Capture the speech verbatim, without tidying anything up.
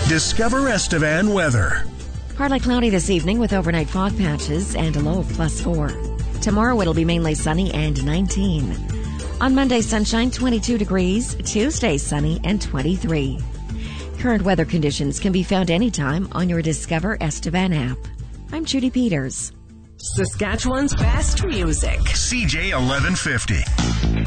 Discover Estevan weather. Partly cloudy this evening with overnight fog patches and a low of plus four. Tomorrow it'll be mainly sunny and nineteen. On Monday, sunshine, twenty-two degrees. Tuesday, sunny and twenty-three. Current weather conditions can be found anytime on your Discover Estevan app. I'm Judy Peters. Saskatchewan's best music. C J eleven fifty.